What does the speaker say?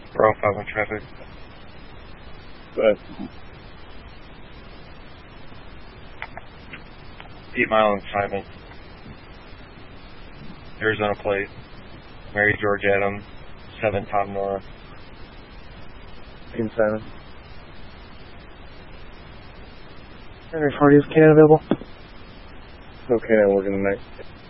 We're all 5 on traffic. But 8 Mile and Simon. Arizona plate. Mary George Adam. 7 Tom Nora. Team Simon. Henry 40 is Canada available? Okay, now working tonight.